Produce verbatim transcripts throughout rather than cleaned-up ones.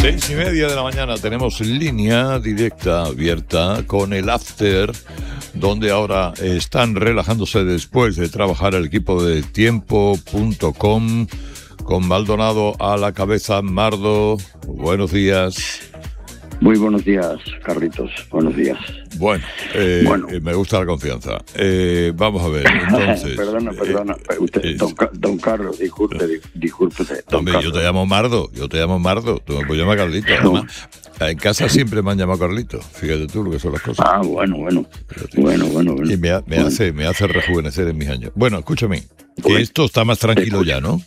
Seis y media de la mañana tenemos línea directa abierta con el After, donde ahora están relajándose después de trabajar el equipo de tiempo punto com con Maldonado a la cabeza. Mardo, buenos días. Muy buenos días, Carlitos. Buenos días. Bueno, eh, bueno. Eh, me gusta la confianza. Eh, Eh, vamos a ver, entonces... perdona, perdona. Eh, Usted, eh, don, don Carlos, disculpe, disculpe. Don Hombre, Carlos. yo te llamo Mardo, yo te llamo Mardo, tú me puedes llamar Carlito. Además, en casa siempre me han llamado Carlito, fíjate tú lo que son las cosas. Ah, bueno, bueno. Bueno, bueno, bueno. Y me, ha- me Bueno. hace, me hace rejuvenecer en mis años. Bueno, escúchame, que Bueno, esto está más tranquilo ya, ¿no?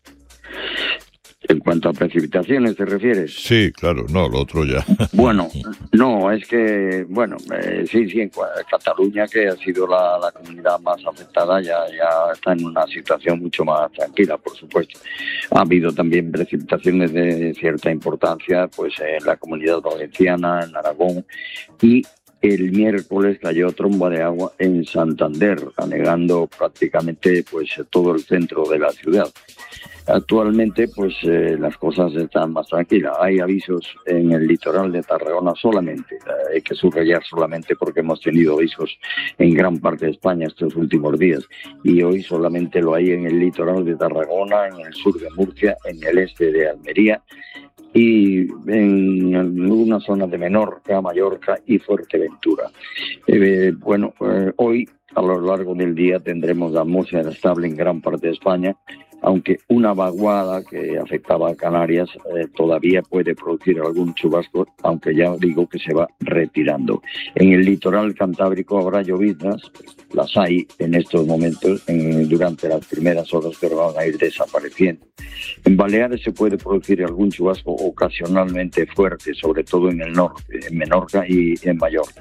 En cuanto a precipitaciones, ¿te refieres? Sí, claro, no, lo otro ya. Bueno, no, es que, bueno, eh, sí, sí, en cua- Cataluña, que ha sido la, la comunidad más afectada, ya, ya está en una situación mucho más tranquila, por supuesto. Ha habido también precipitaciones de cierta importancia, pues en la Comunidad Valenciana, en Aragón, y el miércoles cayó tromba de agua en Santander, anegando prácticamente pues todo el centro de la ciudad. Actualmente, pues eh, las cosas están más tranquilas. Hay avisos en el litoral de Tarragona solamente. Eh, hay que subrayar solamente porque hemos tenido avisos en gran parte de España estos últimos días. Y hoy solamente lo hay en el litoral de Tarragona, en el sur de Murcia, en el este de Almería y en algunas zonas de Menorca, Mallorca y Fuerteventura. Eh, bueno, eh, hoy a lo largo del día tendremos la atmósfera estable en gran parte de España, aunque una vaguada que afectaba a Canarias eh, todavía puede producir algún chubasco, aunque ya digo que se va retirando. En el litoral cantábrico habrá lloviznas, las hay en estos momentos, en, durante las primeras horas, pero van a ir desapareciendo. En Baleares se puede producir algún chubasco ocasionalmente fuerte, sobre todo en el norte, en Menorca y en Mallorca.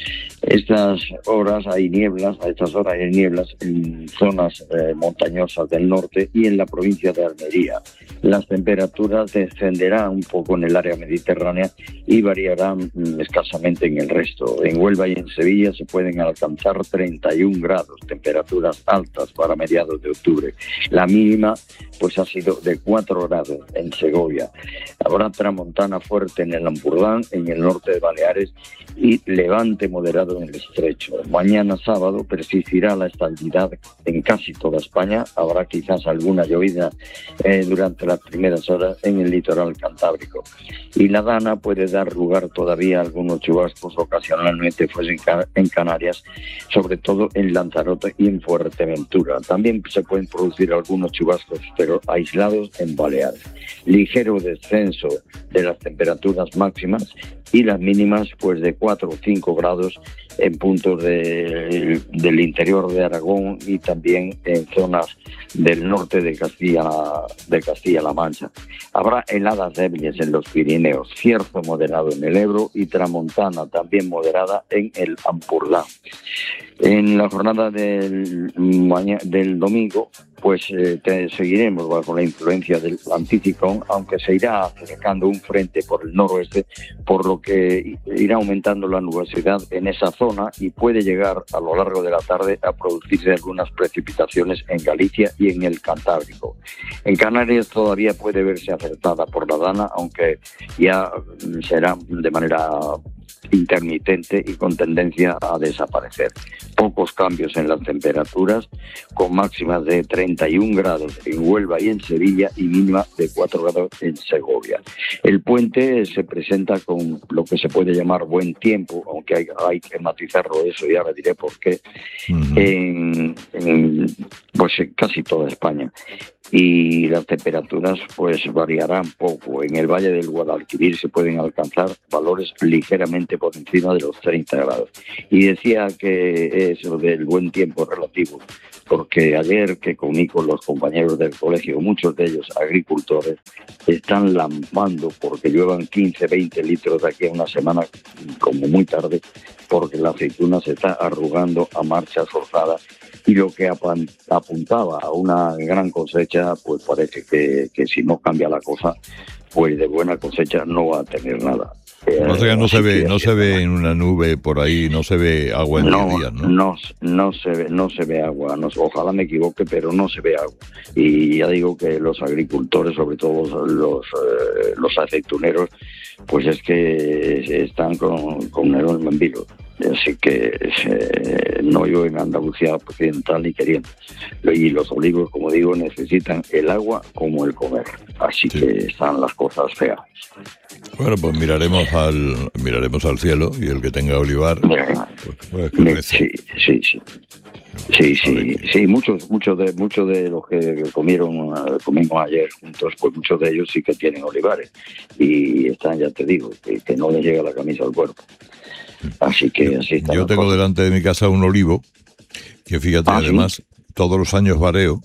Estas horas hay nieblas, a estas horas hay nieblas en zonas eh, montañosas del norte y en la provincia de Almería. Las temperaturas descenderán un poco en el área mediterránea y variarán mm, escasamente en el resto. En Huelva y en Sevilla se pueden alcanzar treinta y un grados, temperaturas altas para mediados de octubre. La mínima pues ha sido de cuatro grados en Segovia. Habrá tramontana fuerte en el Ampurdán, en el norte de Baleares, y levante moderado en el estrecho. Mañana sábado persistirá la estabilidad en casi toda España. Habrá quizás alguna llovizna eh, durante las primeras horas en el litoral cantábrico. Y la Dana puede dar lugar todavía a algunos chubascos ocasionalmente pues, en, Can- en Canarias, sobre todo en Lanzarote y en Fuerteventura. También se pueden producir algunos chubascos, pero aislados en Baleares. Ligero descenso de las temperaturas máximas y las mínimas pues de cuatro o cinco grados en puntos de, del interior de Aragón y también en zonas del norte de Castilla de Castilla-La Mancha. Habrá heladas débiles en los Pirineos, cierzo moderado en el Ebro y tramontana también moderada en el Ampurdán. En la jornada del, maña- del domingo, pues eh, te seguiremos bajo la influencia del anticiclón, aunque se irá acercando un frente por el noroeste, por lo que irá aumentando la nubosidad en esa zona y puede llegar a lo largo de la tarde a producirse algunas precipitaciones en Galicia y en el Cantábrico. En Canarias todavía puede verse afectada por la Dana, aunque ya será de manera intermitente y con tendencia a desaparecer. Pocos cambios en las temperaturas, con máximas de treinta y un grados en Huelva y en Sevilla y mínima de cuatro grados en Segovia. El puente se presenta con lo que se puede llamar buen tiempo, aunque hay, hay que matizarlo eso y ahora diré por qué, uh-huh. en, en pues en casi toda España. Y las temperaturas pues variarán poco. En el Valle del Guadalquivir se pueden alcanzar valores ligeramente por encima de los treinta grados. Y decía que eso del buen tiempo relativo, porque ayer que comí con los compañeros del colegio, muchos de ellos agricultores, están lampando porque lluevan quince, veinte litros de aquí a una semana, como muy tarde, porque la aceituna se está arrugando a marchas forzadas. Y lo que apuntaba a una gran cosecha, pues parece que, que si no cambia la cosa, pues de buena cosecha no va a tener nada. Eh, o sea, no se ve, sí, no sí, se ve en una nube por ahí, no se ve agua en no, diez días, ¿no? No, no se ve, no se ve agua. No, ojalá me equivoque, pero no se ve agua. Y ya digo que los agricultores, sobre todo los los, eh, los aceituneros, pues es que están con, con el alma en vilo. Así que eh, no yo en Andalucía occidental ni queriendo. Y los olivos, como digo, necesitan el agua como el comer. Así sí. que están las cosas feas. Bueno, pues miraremos al miraremos al cielo y el que tenga olivar, pues, pues sí, sí, sí. Sí, sí, sí, muchos, muchos de, muchos de los que comieron, comimos ayer juntos, pues muchos de ellos sí que tienen olivares y están, ya te digo, que, que no les llega la camisa al cuerpo. Así que así está. Yo tengo cosas. delante de mi casa un olivo que, fíjate, ah, además ¿sí? todos los años vareo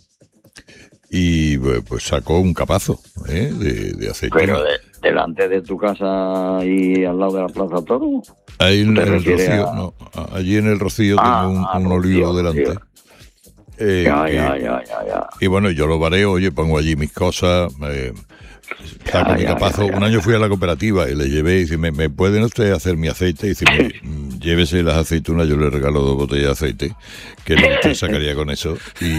y pues sacó un capazo ¿eh? de, de aceituna. Pero de, delante de tu casa y al lado de la Plaza Toro. Ahí en el Rocío, a... no, allí en el Rocío ah, tengo un, ah, un olivo Rocío, delante. Eh, ya, que, ya, ya, ya, ya. Y bueno, yo lo vareo, oye, pongo allí mis cosas, eh, saco ya, mi ya, capazo. Ya, ya. Un año fui a la cooperativa y le llevé y dice, ¿me, ¿me pueden ustedes hacer mi aceite? Y dice, llévese las aceitunas, yo le regalo dos botellas de aceite, que no usted sacaría con eso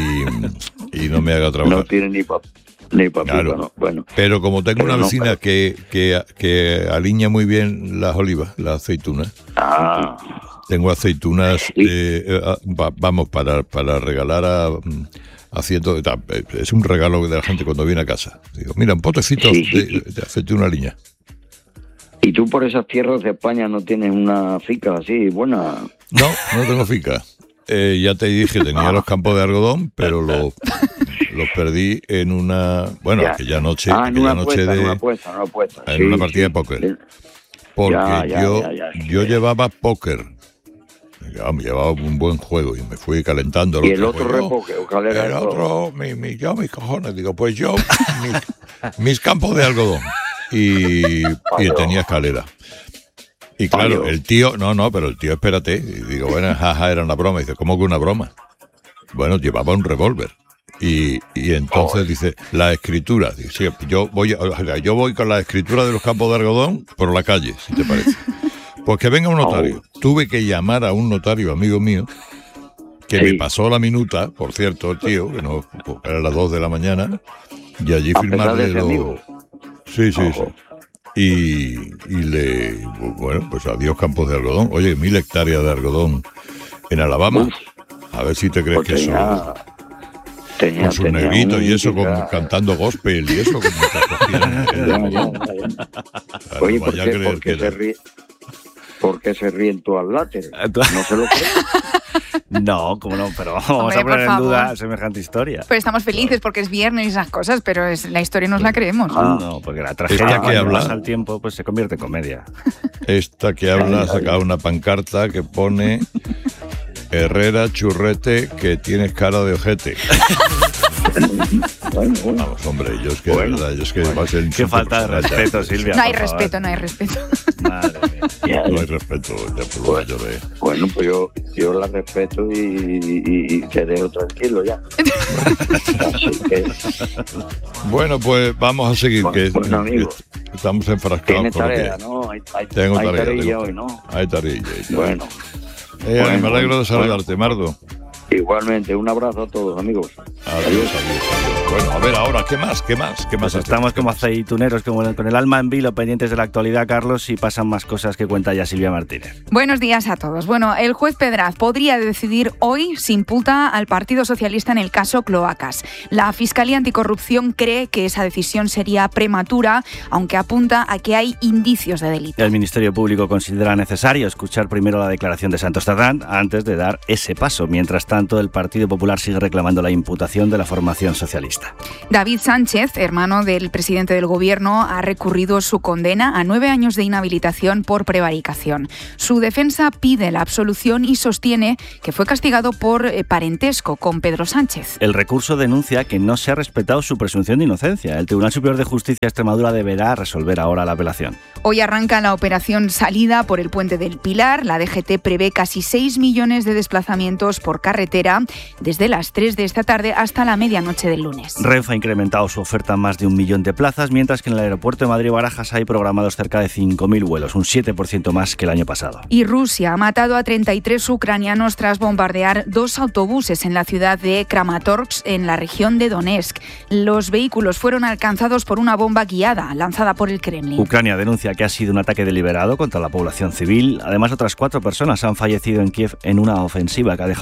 y, y no me haga trabajar. No tiene ni papel. Ni papito, claro. no. Bueno, pero como tengo pero una vecina no, pero... que, que, que aliña muy bien las olivas, las aceitunas, ah. tengo aceitunas, ¿Y? eh, vamos, para, para regalar a, a cientos de... Es un regalo de la gente cuando viene a casa. Digo, mira, un potecito sí, sí, de, sí. de aceituna aliña. ¿Y tú por esas tierras de España no tienes una finca así buena? No, no tengo finca. Eh, ya te dije, tenía ah. los campos de algodón, pero los... Los perdí en una, bueno, ya. aquella noche, ah, aquella una noche apuesta, de, una apuesta, una apuesta. en sí, una partida sí. de póker, porque ya, ya, yo, ya, ya, ya, yo llevaba póker, llevaba un buen juego y me fui calentando. Y el otro repóker, ¿cuál era el otro? Mi, mi, yo mis cojones, digo, pues yo mis, mis campos de algodón y, y tenía escalera. Y claro, Adiós. el tío, no, no, pero el tío, espérate, y digo, bueno, jaja, era una broma. Y dice, ¿cómo que una broma? Bueno, llevaba un revólver. Y, y entonces oh. dice, la escritura, dice, yo voy o sea, yo voy con la escritura de los campos de algodón por la calle, si te parece. Pues que venga un notario. Oh. Tuve que llamar a un notario, amigo mío, que sí. me pasó la minuta, por cierto, el tío, que no, pues era las dos de la mañana, y allí a firmarle lo... Amigo. Sí, sí, oh. sí. Y, y le, bueno, pues adiós campos de algodón. Oye, mil hectáreas de algodón en Alabama. Uf. A ver si te crees pues que eso... Ya... Tenía, con su negrito y eso, con, cantando gospel y eso, como Oye, ¿por qué, ¿por, qué se ríe, ¿por qué se ríen tú al láter? ¿No se lo crees? No, como no, pero vamos Hombre, a poner en duda semejante historia. Pues estamos felices porque es viernes y esas cosas, pero es, la historia nos la creemos. Ah, no, porque la tragedia que habla al tiempo pues se convierte en comedia. Esta que habla ha sacado una pancarta que pone... Herrera, churrete, que tienes cara de ojete. Bueno, bueno. Vamos, hombre, yo es que bueno, de verdad, yo es que bueno, va a ser qué falta de respeto, Silvia. No hay respeto, no hay respeto. Madre mía. No hay respeto, ya por lo que yo veo. Bueno, pues yo, yo la respeto y, y, y te dejo tranquilo ya. Así que... Bueno, pues vamos a seguir, bueno, que, bueno, amigo, que estamos enfrascados. Tiene tarea, ¿no? Hay, hay, tengo hay tarea, tarea tengo, hoy, ¿no? Hay tarea. Bueno. Eh, bueno, me alegro de saludarte, bueno. Mardo. Igualmente, un abrazo a todos, amigos. Adiós, adiós, adiós. Bueno, a ver ahora, ¿qué más? ¿Qué más? ¿Qué más? Pues estamos como aceituneros, como con el alma en vilo, pendientes de la actualidad, Carlos, y pasan más cosas que cuenta ya Silvia Martínez. Buenos días a todos. Bueno, el juez Pedraz podría decidir hoy si imputa al Partido Socialista en el caso Cloacas. La Fiscalía Anticorrupción cree que esa decisión sería prematura, aunque apunta a que hay indicios de delito. El Ministerio Público considera necesario escuchar primero la declaración de Santos Tardán antes de dar ese paso. Mientras tanto, el Partido Popular sigue reclamando la imputación de la formación socialista. David Sánchez, hermano del presidente del Gobierno, ha recurrido su condena a nueve años de inhabilitación por prevaricación. Su defensa pide la absolución y sostiene que fue castigado por parentesco con Pedro Sánchez. El recurso denuncia que no se ha respetado su presunción de inocencia. El Tribunal Superior de Justicia de Extremadura deberá resolver ahora la apelación. Hoy arranca la operación Salida por el Puente del Pilar. La D G T prevé casi seis millones de desplazamientos por carretera carretera desde las tres de esta tarde hasta la medianoche del lunes. Renfe ha incrementado su oferta a más de un millón de plazas, mientras que en el aeropuerto de Madrid-Barajas hay programados cerca de cinco mil vuelos, un siete por ciento más que el año pasado. Y Rusia ha matado a treinta y tres ucranianos tras bombardear dos autobuses en la ciudad de Kramatorsk, en la región de Donetsk. Los vehículos fueron alcanzados por una bomba guiada lanzada por el Kremlin. Ucrania denuncia que ha sido un ataque deliberado contra la población civil. Además, otras cuatro personas han fallecido en Kiev en una ofensiva que ha dejado